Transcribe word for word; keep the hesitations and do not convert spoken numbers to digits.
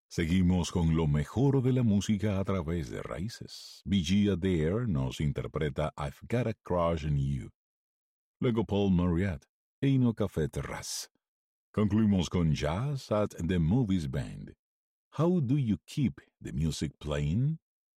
Seguimos con lo mejor de la música a través de Raíces. B G Adair nos interpreta I've Got a Crush on You. Luego Paul Marriott, Eino Café Terrace. Concluimos con Jazz at the Movies Band. How do you keep the music playing?